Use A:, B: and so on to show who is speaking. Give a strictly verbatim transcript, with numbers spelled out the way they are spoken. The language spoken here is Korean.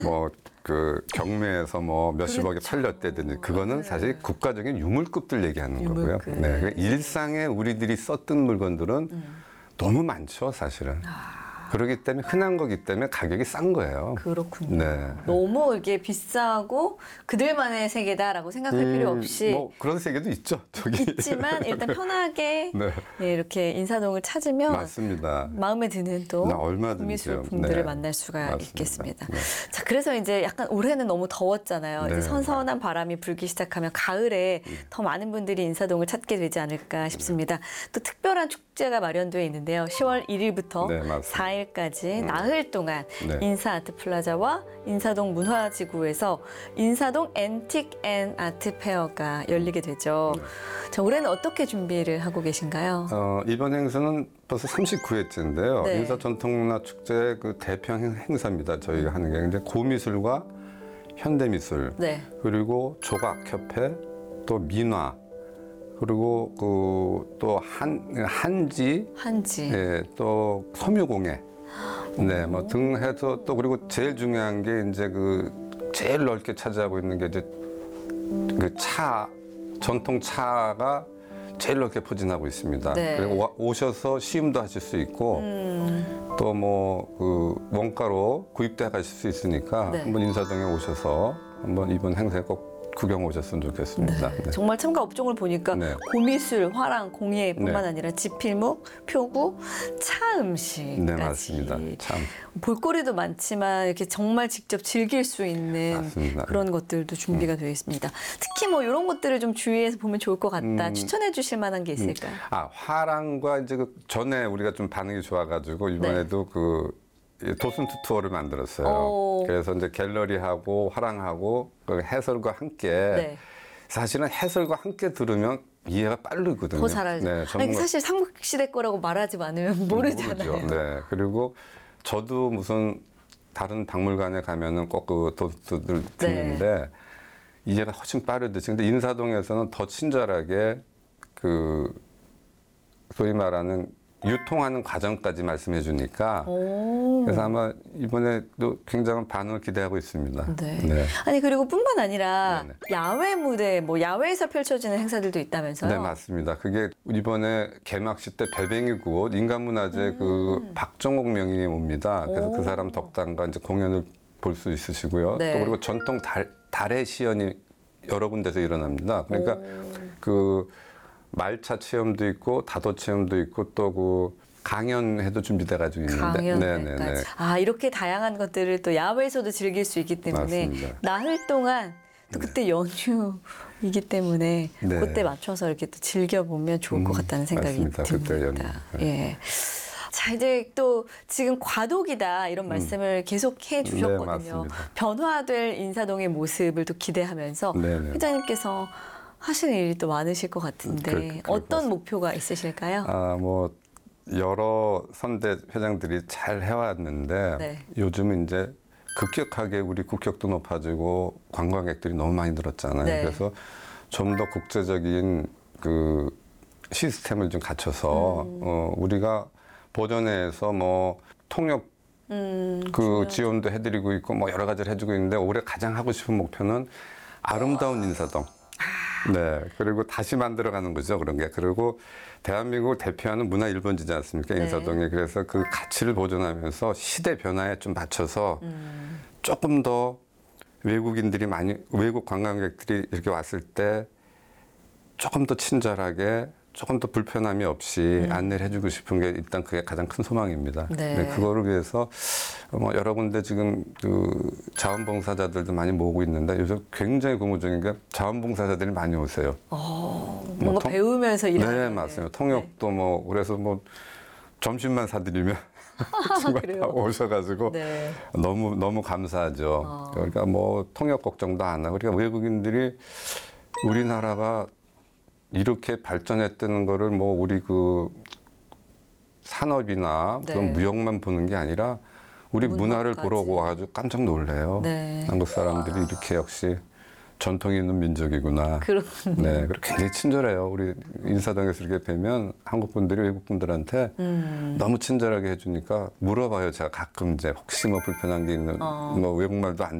A: 뭐 그 경매에서 뭐 몇십억에
B: 그렇죠.
A: 팔렸다든지 그거는
B: 네.
A: 사실 국가적인 유물급들 얘기하는
B: 유물급.
A: 거고요. 네. 그러니까 일상에 우리들이 썼던 물건들은
B: 음.
A: 너무 많죠, 사실은.
B: 아.
A: 그렇기 때문에 흔한 거기 때문에 가격이 싼 거예요.
B: 그렇군요.
A: 네.
B: 너무 이게 비싸고 그들만의 세계다라고 생각할
A: 음,
B: 필요 없이
A: 뭐 그런 세계도 있죠. 저기.
B: 있지만 일단 편하게
A: 네.
B: 예, 이렇게 인사동을 찾으면
A: 맞습니다.
B: 마음에 드는 또
A: 네, 얼마든지요.
B: 구미술품들을
A: 네.
B: 만날 수가
A: 맞습니다.
B: 있겠습니다.
A: 네.
B: 자, 그래서 이제 약간 올해는 너무 더웠잖아요.
A: 네.
B: 이제 선선한 바람이 불기 시작하면 가을에 더 많은 분들이 인사동을 찾게 되지 않을까 싶습니다. 또 특별한 축제가 마련되어 있는데요. 시월 일일부터
A: 네, 맞습니다.
B: 사일까지 나흘 동안
A: 네.
B: 인사 아트 플라자와 인사동 문화지구에서 인사동 앤틱 앤 아트 페어가 열리게 되죠. 자, 올해는 어떻게 준비를 하고 계신가요?
A: 어, 이번 행사는 벌써 삼십구 회째인데요.
B: 네.
A: 인사전통문화축제의 그 대표 행- 행사입니다. 저희가 하는 게. 근데 고미술과 현대미술,
B: 네.
A: 그리고 조각협회, 또 민화, 그리고 그 또 한, 한지,
B: 한지.
A: 예, 또 섬유공예, 네, 뭐 등 해서 또 그리고 제일 중요한 게 이제 그 제일 넓게 차지하고 있는 게 이제 그 차, 전통 차가 제일 넓게 포진하고 있습니다.
B: 네.
A: 그리고 와- 오셔서 시음도 하실 수 있고
B: 음,
A: 또 뭐 그 원가로 구입돼 가실 수 있으니까
B: 네.
A: 한번 인사동에 오셔서 한번 이번 행사에 꼭 구경 오셨으면 좋겠습니다. 네.
B: 정말 참가 업종을 보니까
A: 네.
B: 고미술, 화랑, 공예뿐만
A: 네.
B: 아니라 지필목, 표구, 차 음식까지.
A: 네, 맞습니다. 참.
B: 볼거리도 많지만 이렇게 정말 직접 즐길 수 있는
A: 맞습니다.
B: 그런 것들도 준비가 되어 있습니다. 특히 뭐 이런 것들을 좀 주의해서 보면 좋을 것 같다.
A: 음.
B: 추천해 주실 만한 게 있을까요?
A: 아, 화랑과 이제 그 전에 우리가 좀 반응이 좋아가지고 이번에도 그 도슨트 투어를 만들었어요.
B: 오.
A: 그래서 이제 갤러리하고 화랑하고 그 해설과 함께
B: 네.
A: 사실은 해설과 함께 들으면 이해가 빠르거든요.
B: 더 잘 알죠.
A: 네,
B: 아니,
A: 전문가-
B: 사실 삼국시대 거라고 말하지 않으면 모르잖아요.
A: 모르죠. 네. 그리고 저도 무슨 다른 박물관에 가면은 꼭 그 도슨트들 듣는데 이해가 훨씬 빠르듯이. 근데 인사동에서는 더 친절하게 그 소위 말하는 유통하는 과정까지 말씀해 주니까
B: 오.
A: 그래서 아마 이번에도 굉장한 반응을 기대하고 있습니다.
B: 네.
A: 네.
B: 아니 그리고 뿐만 아니라
A: 네네.
B: 야외 무대, 뭐 야외에서 펼쳐지는 행사들도 있다면서요?
A: 네, 맞습니다. 그게 이번에 개막식 때 별뱅이 구옷 인간문화재 그 박정옥 명인이 옵니다. 그래서
B: 음. 오.
A: 그 사람 덕담과 이제 공연을 볼 수 있으시고요.
B: 네.
A: 또 그리고 전통 달, 달의 시연이 여러 군데서 일어납니다. 그러니까 그 말차 체험도 있고 다도 체험도 있고 또 그 강연회도 준비돼 가지고 있는데
B: 강연회까지. 아, 이렇게 다양한 것들을 또 야외에서도 즐길 수 있기 때문에
A: 맞습니다.
B: 나흘 동안 또 그때 연휴이기 때문에
A: 네.
B: 그때 맞춰서 이렇게 또 즐겨보면 좋을 것
A: 음,
B: 같다는 생각이
A: 맞습니다. 그때
B: 듭니다.
A: 연휴.
B: 예. 자, 이제 또 지금 과도기다 이런 말씀을 계속 해 주셨거든요.
A: 네, 맞습니다.
B: 변화될 인사동의 모습을 또 기대하면서
A: 네, 네.
B: 회장님께서 하시는 일이 또 많으실 것 같은데
A: 그- 그럴 것
B: 어떤
A: 같습니다.
B: 목표가 있으실까요?
A: 아, 뭐 여러 선대 회장들이 잘 해왔는데
B: 네.
A: 요즘은 이제 급격하게 우리 국격도 높아지고 관광객들이 너무 많이 늘었잖아요.
B: 네.
A: 그래서 좀 더 국제적인 그 시스템을 좀 갖춰서
B: 음.
A: 어, 우리가 보전회에서 뭐 통역
B: 음,
A: 그 지원도 해드리고 있고 뭐 여러 가지를 해주고 있는데 올해 가장 하고 싶은 목표는 아름다운 인사동. 네. 그리고 다시 만들어가는 거죠. 그런 게. 그리고 대한민국을 대표하는 문화 일본지지 않습니까?
B: 네.
A: 인사동이. 그래서 그 가치를 보존하면서 시대 변화에 좀 맞춰서
B: 음.
A: 조금 더 외국인들이 많이, 외국 관광객들이 이렇게 왔을 때 조금 더 친절하게 조금 더 불편함이 없이 안내를 해주고 싶은 게 일단 그게 가장 큰 소망입니다.
B: 네.
A: 그거를 위해서 뭐 여러 군데 지금 그 자원봉사자들도 많이 모으고 있는데 요즘 굉장히 고무적인 게 자원봉사자들이 많이 오세요.
B: 어, 뭔가
A: 통-
B: 배우면서 일하는
A: 네, 맞습니다. 통역도 뭐 그래서 뭐 점심만 사드리면 친구가
B: 그래요?
A: 다 오셔가지고
B: 네.
A: 너무 너무 감사하죠.
B: 어.
A: 그러니까 뭐 통역 걱정도 안 하고 그러니까 외국인들이 우리나라가 이렇게 발전했다는 거를 뭐 우리 그 산업이나
B: 네.
A: 그런 무역만 보는 게 아니라 우리 문화를
B: 문화까지.
A: 보러 와가지고 깜짝 놀래요.
B: 네.
A: 한국 사람들이 이렇게 역시 전통이 있는 민족이구나.
B: 그렇군요.
A: 네, 그리고 굉장히 친절해요. 우리 인사동에서 이렇게 뵈면 한국 분들이 외국 분들한테
B: 음.
A: 너무 친절하게 해주니까 물어봐요. 제가 가끔 이제 혹시 뭐 불편한 게 있는
B: 어.
A: 뭐 외국말도 안